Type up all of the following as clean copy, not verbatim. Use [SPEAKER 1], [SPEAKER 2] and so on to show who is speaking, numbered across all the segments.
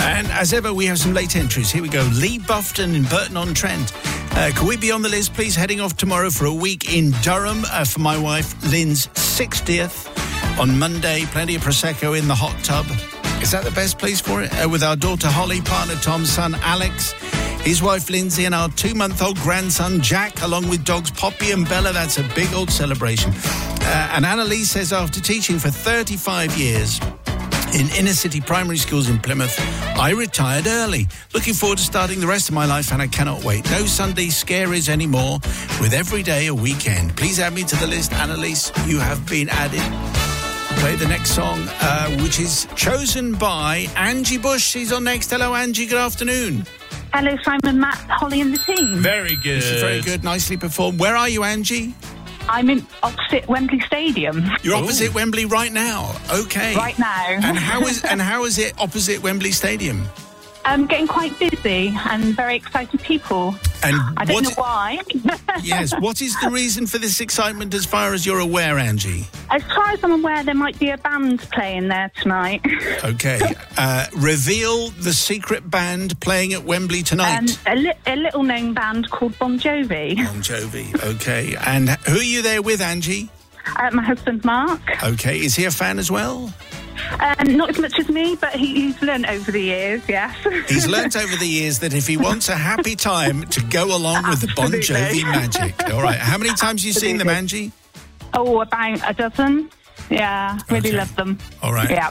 [SPEAKER 1] And as ever, we have some late entries. Here we go. Lee Bufton in Burton-on-Trent. Can we be on the list, please? Heading off tomorrow for a week in Durham for my wife Lynn's 60th. On Monday, plenty of Prosecco in the hot tub. Is that the best place for it? With our daughter Holly, partner Tom, son Alex, his wife Lindsay, and our 2-month-old grandson Jack, along with dogs Poppy and Bella. That's a big old celebration. And Annalise says, after teaching for 35 years in inner-city primary schools in Plymouth, I retired early. Looking forward to starting the rest of my life, and I cannot wait. No Sunday scaries anymore, with every day a weekend. Please add me to the list, Annalise. You have been added. Play the next song, which is chosen by Angie Bush. She's on next. Hello, Angie. Good afternoon.
[SPEAKER 2] Hello, Simon, Matt, Holly and the team.
[SPEAKER 1] Very good. This is very good. Nicely performed. Where are you, Angie?
[SPEAKER 2] I'm in opposite Wembley Stadium.
[SPEAKER 1] You're opposite Wembley right now. Okay.
[SPEAKER 2] Right now.
[SPEAKER 1] And how is it opposite Wembley Stadium?
[SPEAKER 2] I'm getting quite busy and very excited people.
[SPEAKER 1] And
[SPEAKER 2] I don't know why.
[SPEAKER 1] Yes. What is the reason for this excitement as far as you're aware, Angie?
[SPEAKER 2] As far as I'm aware, there might be a band playing there tonight.
[SPEAKER 1] Okay. Reveal the secret band playing at Wembley tonight.
[SPEAKER 2] A little-known band called Bon Jovi.
[SPEAKER 1] Bon Jovi. Okay. And who are you there with, Angie?
[SPEAKER 2] My husband, Mark.
[SPEAKER 1] Okay. Is he a fan as well?
[SPEAKER 2] Not as much as me, but he's learnt over the years, yes.
[SPEAKER 1] He's learnt over the years that if he wants a happy time, to go along with the Bon Jovi magic. All right. How many times have you seen them, Angie?
[SPEAKER 2] Oh, about a dozen. Yeah, really love them.
[SPEAKER 1] All right.
[SPEAKER 2] Yeah.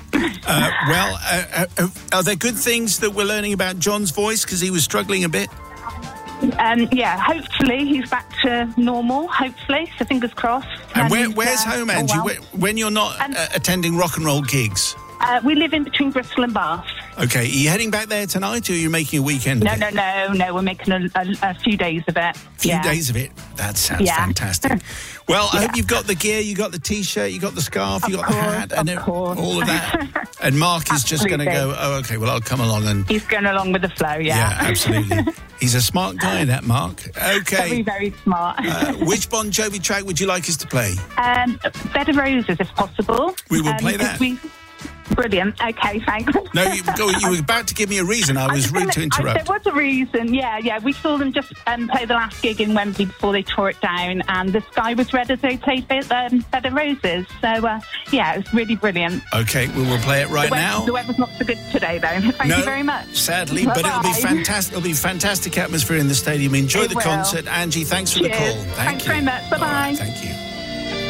[SPEAKER 1] Are there good things that we're learning about John's voice? Because he was struggling a bit.
[SPEAKER 2] Yeah, hopefully he's back to normal, hopefully, so fingers crossed.
[SPEAKER 1] And where's home, Angie, when you're not attending rock and roll gigs?
[SPEAKER 2] We live in between Bristol and Bath.
[SPEAKER 1] Okay, are you heading back there tonight, or are you making a weekend of it?
[SPEAKER 2] No, we're making a few days of it.
[SPEAKER 1] Few days of it? That sounds fantastic. Well, I hope you've got the gear, you got the T-shirt, you got the scarf, you got the hat, and all of that. And Mark is just going to go, oh, okay, well, I'll come along. And
[SPEAKER 2] he's going along with the flow,
[SPEAKER 1] Yeah, absolutely. He's a smart guy, that Mark. Okay.
[SPEAKER 2] Very, very smart.
[SPEAKER 1] Which Bon Jovi track would you like us to play?
[SPEAKER 2] Bed of Roses, if possible.
[SPEAKER 1] We will play that.
[SPEAKER 2] Brilliant. Okay, thanks.
[SPEAKER 1] No, you were about to give me a reason. I was rude to interrupt.
[SPEAKER 2] There was a reason, yeah. We saw them just play the last gig in Wembley before they tore it down, and the sky was red as they played Bed of Roses. So, it was really brilliant.
[SPEAKER 1] Okay, we will play it now.
[SPEAKER 2] The weather's not so good today, though. Thank you very much.
[SPEAKER 1] Sadly, but it'll be fantastic. It'll be fantastic atmosphere in the stadium. Enjoy the concert. Angie, thanks for the call.
[SPEAKER 2] Thanks very much. Bye-bye.
[SPEAKER 1] Thank you.